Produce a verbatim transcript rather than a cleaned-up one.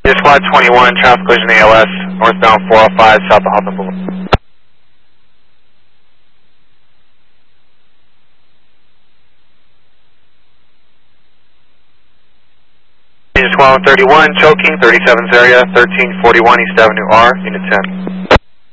Squad twenty-one, traffic collision A L S, northbound four oh five, south of Hoffman Boulevard. Squad thirty-one, choking, thirty-seven's area, thirteen forty-one East Avenue R, unit ten.